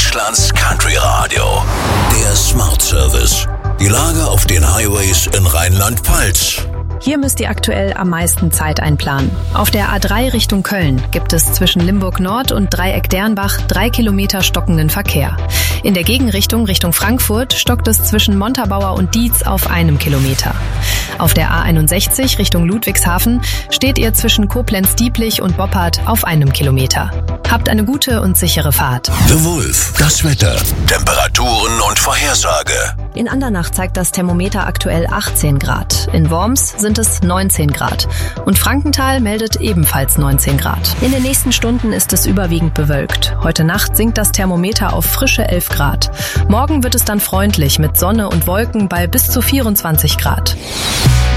Deutschlands Country Radio. Der Smart Service. Die Lage auf den Highways in Rheinland-Pfalz. Hier müsst ihr aktuell am meisten Zeit einplanen. Auf der A3 Richtung Köln gibt es zwischen Limburg Nord und Dreieck-Dernbach 3 Kilometer stockenden Verkehr. In der Gegenrichtung Richtung Frankfurt stockt es zwischen Montabaur und Dietz auf 1 Kilometer. Auf der A61 Richtung Ludwigshafen steht ihr zwischen Koblenz-Dieblich und Boppard auf 1 Kilometer. Habt eine gute und sichere Fahrt. The Wolf, das Wetter, Temperaturen und Vorhersage. In Andernach zeigt das Thermometer aktuell 18 Grad. In Worms sind es 19 Grad. Und Frankenthal meldet ebenfalls 19 Grad. In den nächsten Stunden ist es überwiegend bewölkt. Heute Nacht sinkt das Thermometer auf frische 11 Grad. Morgen wird es dann freundlich mit Sonne und Wolken bei bis zu 24 Grad.